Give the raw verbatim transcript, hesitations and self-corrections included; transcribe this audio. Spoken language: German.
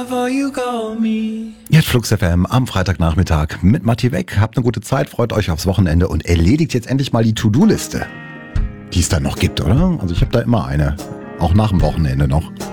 Jetzt Flux F M am Freitagnachmittag mit Matti Weg. Habt eine gute Zeit, freut euch aufs Wochenende und erledigt jetzt endlich mal die To-Do-Liste, die es dann noch gibt, oder? Also ich habe da immer eine, auch nach dem Wochenende noch.